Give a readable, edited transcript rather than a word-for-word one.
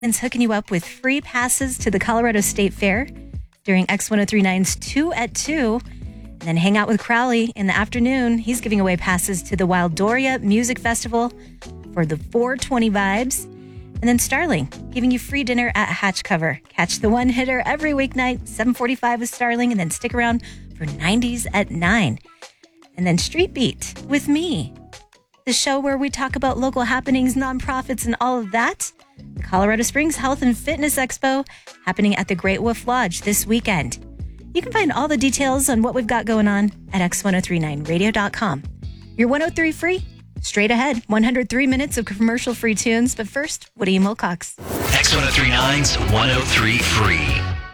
It's hooking you up with free passes to the Colorado State Fair during X1039's 2 at 2. And then hang out with Crowley in the afternoon. He's giving away passes to the Wildoria Music Festival for the 420 vibes. And then Starling giving you free dinner at Hatch Cover. Catch the one hitter every weeknight, 7:45 with Starling, and then stick around for 90s at 9. And then Street Beat with me, the show where we talk about local happenings, nonprofits, and all of that. The Colorado Springs Health and Fitness Expo happening at the Great Wolf Lodge this weekend. You can find all the details on what we've got going on at x1039radio.com. Your 103 free, straight ahead, 103 minutes of commercial-free tunes. But first, Woody and Wilcox. X1039's 103 free.